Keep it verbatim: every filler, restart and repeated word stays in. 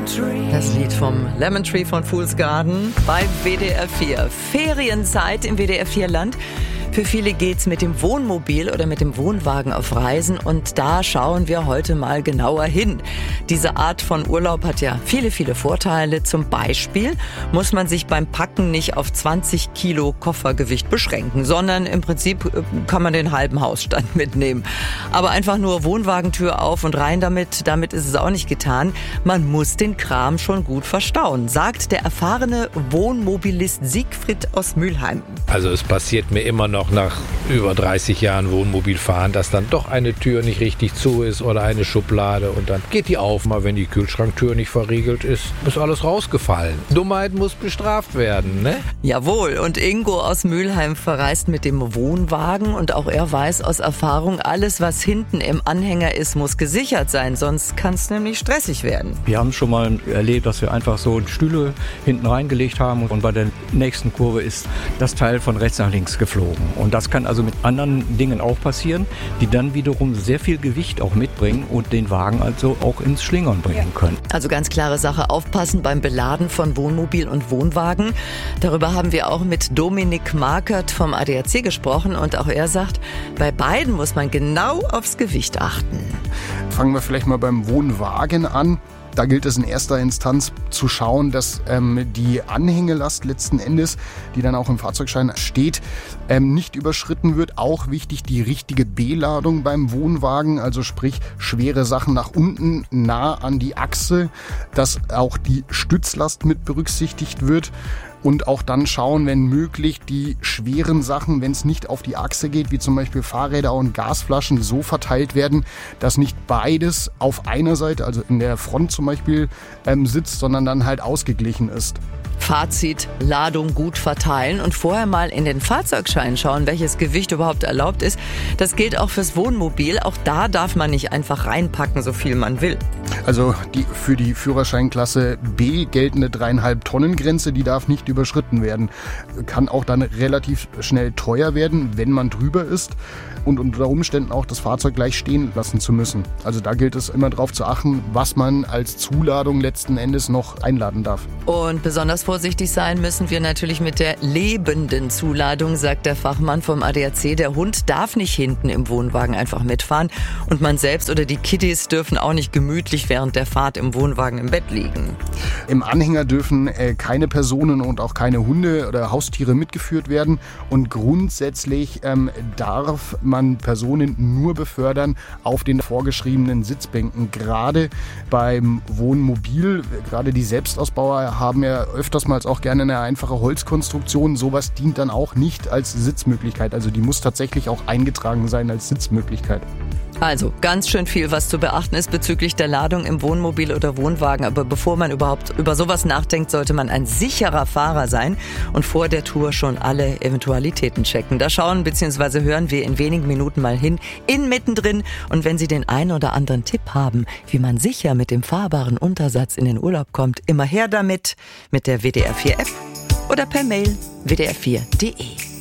Das Lied vom Lemon Tree von Fool's Garden bei W D R vier. Ferienzeit im W D R vier Land. Für viele geht's mit dem Wohnmobil oder mit dem Wohnwagen auf Reisen und da schauen wir heute mal genauer hin. Diese Art von Urlaub hat ja viele, viele Vorteile. Zum Beispiel muss man sich beim Packen nicht auf zwanzig Kilo Koffergewicht beschränken, sondern im Prinzip kann man den halben Hausstand mitnehmen. Aber einfach nur Wohnwagentür auf und rein damit, damit ist es auch nicht getan. Man muss den Kram schon gut verstauen, sagt der erfahrene Wohnmobilist Siegfried aus Mülheim. Also es passiert mir immer noch nach über dreißig Jahren Wohnmobilfahren, dass dann doch eine Tür nicht richtig zu ist oder eine Schublade und dann geht die auf. Mal wenn die Kühlschranktür nicht verriegelt ist, ist alles rausgefallen. Dummheit muss bestraft werden, ne? Jawohl, und Ingo aus Mülheim verreist mit dem Wohnwagen und auch er weiß aus Erfahrung, alles was hinten im Anhänger ist, muss gesichert sein, sonst kann es nämlich stressig werden. Wir haben schon mal erlebt, dass wir einfach so Stühle hinten reingelegt haben und bei der nächsten Kurve ist das Teil von rechts nach links geflogen. Und das kann also mit anderen Dingen auch passieren, die dann wiederum sehr viel Gewicht auch mitbringen und den Wagen also auch ins Schlingern bringen können. Also ganz klare Sache, aufpassen beim Beladen von Wohnmobil und Wohnwagen. Darüber haben wir auch mit Dominik Markert vom A D A C gesprochen und auch er sagt, bei beiden muss man genau aufs Gewicht achten. Fangen wir vielleicht mal beim Wohnwagen an. Da gilt es in erster Instanz zu schauen, dass ähm, die Anhängelast letzten Endes, die dann auch im Fahrzeugschein steht, ähm, nicht überschritten wird. Auch wichtig die richtige Beladung beim Wohnwagen, also sprich schwere Sachen nach unten nah an die Achse, dass auch die Stützlast mit berücksichtigt wird. Und auch dann schauen, wenn möglich, die schweren Sachen, wenn es nicht auf die Achse geht, wie zum Beispiel Fahrräder und Gasflaschen, so verteilt werden, dass nicht beides auf einer Seite, also in der Front zum Beispiel, ähm, sitzt, sondern dann halt ausgeglichen ist. Fazit, Ladung gut verteilen und vorher mal in den Fahrzeugschein schauen, welches Gewicht überhaupt erlaubt ist. Das gilt auch fürs Wohnmobil. Auch da darf man nicht einfach reinpacken, so viel man will. Also die für die Führerscheinklasse B geltende dreieinhalb Tonnen Grenze, die darf nicht überschritten werden. Kann auch dann relativ schnell teuer werden, wenn man drüber ist und unter Umständen auch das Fahrzeug gleich stehen lassen zu müssen. Also da gilt es immer darauf zu achten, was man als Zuladung letzten Endes noch einladen darf. Und besonders vorsichtig sein müssen wir natürlich mit der lebenden Zuladung, sagt der Fachmann vom A D A C. Der Hund darf nicht hinten im Wohnwagen einfach mitfahren und man selbst oder die Kiddies dürfen auch nicht gemütlich während der Fahrt im Wohnwagen im Bett liegen. Im Anhänger dürfen äh, keine Personen und auch keine Hunde oder Haustiere mitgeführt werden und grundsätzlich ähm, darf man Personen nur befördern auf den vorgeschriebenen Sitzbänken. Gerade beim Wohnmobil, gerade die Selbstausbauer haben ja öfters mal auch gerne eine einfache Holzkonstruktion. Sowas dient dann auch nicht als Sitzmöglichkeit. Also die muss tatsächlich auch eingetragen sein als Sitzmöglichkeit. Also ganz schön viel, was zu beachten ist bezüglich der Ladung im Wohnmobil oder Wohnwagen. Aber bevor man überhaupt über sowas nachdenkt, sollte man ein sicherer Fahrer sein und vor der Tour schon alle Eventualitäten checken. Da schauen bzw. hören wir in wenigen Minuten mal hin, in mittendrin. Und wenn Sie den einen oder anderen Tipp haben, wie man sicher mit dem fahrbaren Untersatz in den Urlaub kommt, immer her damit mit der W D R vier App oder per Mail w d r vier punkt d e.